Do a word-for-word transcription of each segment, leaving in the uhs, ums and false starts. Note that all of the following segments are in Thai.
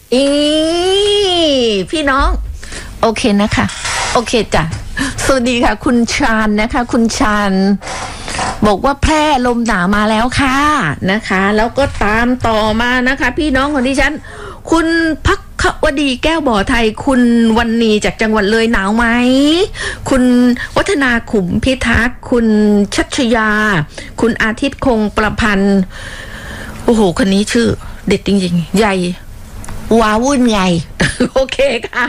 อีพี่น้องโอเคนะคะโอเคจ้ะสวัสดีค่ะคุณชาญนะคะคุณชาญบอกว่าแพร่ลมหนาวมาแล้วค่ะนะคะแล้วก็ตามต่อมานะคะพี่น้องของดิฉันคุณพักวดีแก้วบ่อไทยคุณวันนีจากจังหวัดเลยหนาวไหมคุณวัฒนาขุมพิทักษ์คุณชัชยาคุณอาทิตย์คงประพันธ์โอ้โหคนนี้ชื่อเด็ดจริงๆใหญ่ว้าวุ่นไงโอเคค่ะ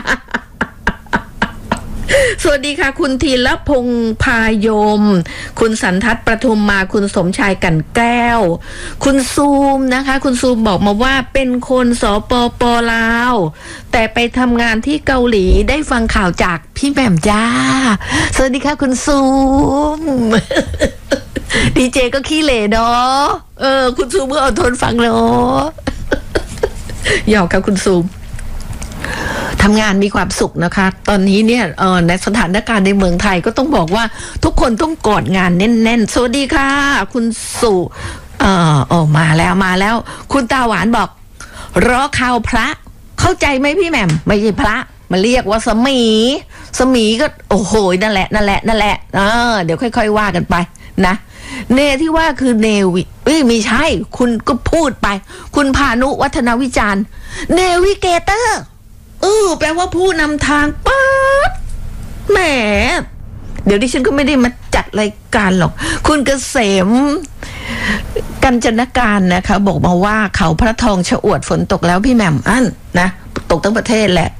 สวัสดีค่ะคุณธีรพงษ์พายมคุณสันทัศน์ประทุมมาคุณสมชายกันแก้วคุณซูมนะคะคุณซูมบอกมาว่าเป็นคนสปป.ลาวแต่ไปทำงานที่เกาหลีได้ฟังข่าวจากพี่แหม่มจ้าสวัสดีค่ะคุณซูมดีเจก็ขี้เหร่เนาะเออคุณซูมก็อดทนฟังเนาะหยอกกับคุณซูมทำงานมีความสุขนะคะตอนนี้เนี่ยเออในสถานการณ์ในเมืองไทยก็ต้องบอกว่าทุกคนต้องกอดงานแน่นๆสวัสดีค่ะคุณสุเอ่อโอ้มาแล้วมาแล้วคุณตาหวานบอกรอข่าวพระเข้าใจไหมพี่แหม่มไม่ใช่พระมาเรียกว่าสมีสมีก็โอ้โหนั่นแหละนั่นแหละนั่นแหละเออเดี๋ยวค่อยๆว่ากันไปนะเนที่ว่าคือเนวิเอ้ยไม่ใช่คุณก็พูดไปคุณพานุวัฒนวิจารณ์เนวิเกเตอร์เออแปลว่าผู้นำทางป๊าดแหมเดี๋ยวดิฉันก็ไม่ได้มาจัดรายการหรอกคุณเกษมกัญจนการนะคะบอกมาว่าเขาพระทองชะอวดฝนตกแล้วพี่แหม่มอันนะตกทั้งประเทศแหละ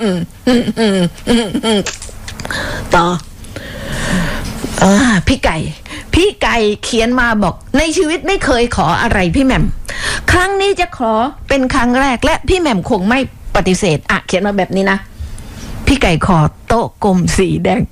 ต่ออ่าพี่ไก่พี่ไก่เขียนมาบอกในชีวิตไม่เคยขออะไรพี่แหม่มครั้งนี้จะขอเป็นครั้งแรกและพี่แหม่มคงไม่ปฏิเสธอ่ะเขียนมาแบบนี้นะพี่ไก่ขอโต๊ะกลมสีแดง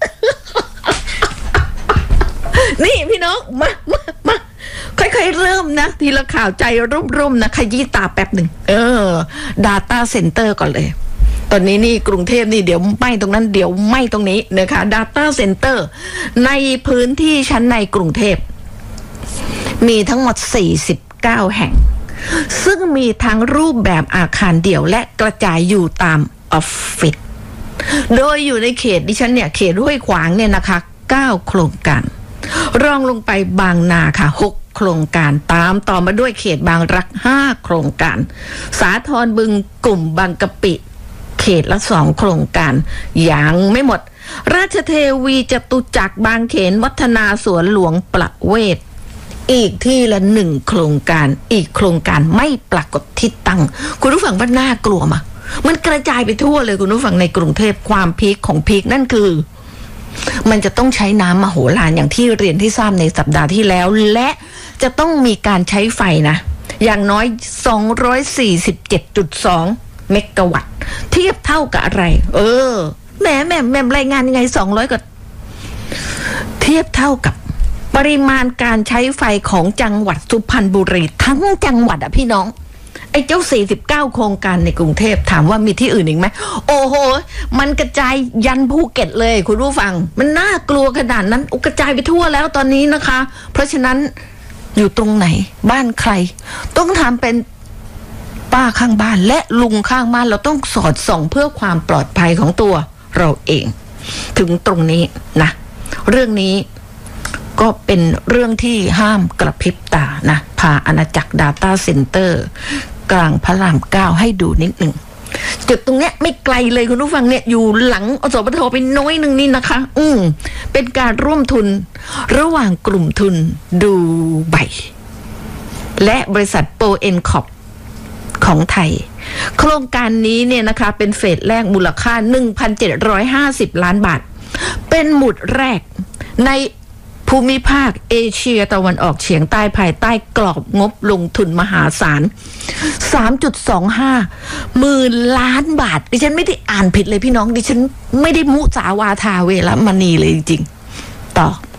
นี่พี่น้องมามามาค่อยๆเริ่มนะทีละข่าวใจร่มๆนะขยี้ตาแป๊บหนึ่งเออ Data Center ก่อนเลยตอนนี้นี่กรุงเทพนี่เดี๋ยวไหม้ตรงนั้นเดี๋ยวไหม้ตรงนี้นะคะ Data Center ในพื้นที่ชั้นในกรุงเทพมีทั้งหมดสี่สิบเก้าแห่งซึ่งมีทั้งรูปแบบอาคารเดี่ยวและกระจายอยู่ตามออฟฟิศโดยอยู่ในเขตดิฉันเนี่ยเขตห้วยขวางเนี่ยนะคะเก้าโครงการรองลงไปบางนาค่ะหกโครงการตามต่อมาด้วยเขตบางรักห้าโครงการสาทรบึงกลุ่มบางกะปิเขตละสองโครงการยังไม่หมดราชเทวีจตุจักรบางเขนวัฒนาสวนหลวงประเวศอีกที่ละหนึ่งโครงการอีกโครงการไม่ปรากฏที่ตั้งคุณผู้ฟังว่าน่ากลัวมั้ยมันกระจายไปทั่วเลยคุณผู้ฟังในกรุงเทพความพีคของพีคนั่นคือมันจะต้องใช้น้ำมโหฬารอย่างที่เรียนที่ทราบในสัปดาห์ที่แล้วและจะต้องมีการใช้ไฟนะอย่างน้อย สองร้อยสี่สิบเจ็ดจุดสอง เมกะวัตต์เทียบเท่ากับอะไรเออแหมแหมแหมรายงานยังไงสองร้อยก็เทียบเท่ากับปริมาณการใช้ไฟของจังหวัดสุพรรณบุรีทั้งจังหวัดอะพี่น้องไอ้เจ้าสี่สิบเก้าโครงการในกรุงเทพถามว่ามีที่อื่นอีกไหมโอ้โหมันกระจายยันภูเก็ตเลยคุณผู้ฟังมันน่ากลัวขนาดนั้นกระจายไปทั่วแล้วตอนนี้นะคะเพราะฉะนั้นอยู่ตรงไหนบ้านใครต้องทำเป็นป้าข้างบ้านและลุงข้างบ้านเราต้องสอดส่องเพื่อความปลอดภัยของตัวเราเองถึงตรงนี้นะเรื่องนี้ก็เป็นเรื่องที่ห้ามกระพริบตานะพาอาณาจักร Data Center กลางพระรามเก้าให้ดูนิดหนึ่งจุดตรงเนี้ยไม่ไกลเลยคุณผู้ฟังเนี่ยอยู่หลังอสปทไปน้อยหนึ่งนี่นะคะอืมเป็นการร่วมทุนระหว่างกลุ่มทุนดูไบและบริษัทโปรเอ็นคอปของไทยโครงการนี้เนี่ยนะคะเป็นเฟสแรกมูลค่า หนึ่งพันเจ็ดร้อยห้าสิบ ล้านบาทเป็นหมุดแรกในภูมิภาคเอเชียตะวันออกเฉียงใต้ภายใต้กรอบงบลงทุนมหาศาล สามจุดสองห้า หมื่นล้านบาทดิฉันไม่ได้อ่านผิดเลยพี่น้องดิฉันไม่ได้มุสาวาทาเวรมณีเลยจริงๆต่อ